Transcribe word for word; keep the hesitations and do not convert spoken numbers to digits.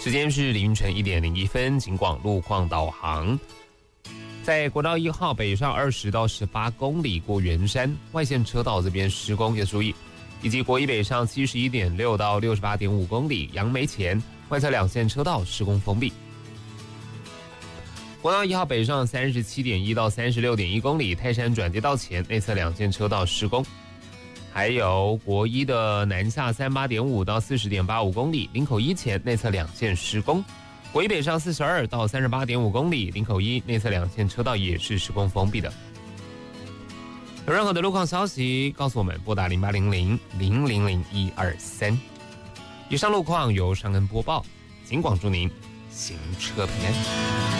时间是凌晨一点零一分，警广路况导航。在国道一号北上二十到十八公里过圆山外线车道这边施工要注意，以及国一北上七十一点六到六十八点五公里杨梅前外侧两线车道施工封闭。国道一号北上三十七点一到三十六点一公里泰山转接道前内侧两线车道施工。还有国一的南下三十八点五到四十点八五公里林口一前内侧两线施工。国一北上四十二到三十八点五公里林口一内侧两线车道也是施工封闭的。有任何的路况消息告诉我们，拨打零八零零零零零一二三。以上路况由尚恩播报，警广祝您行车平安。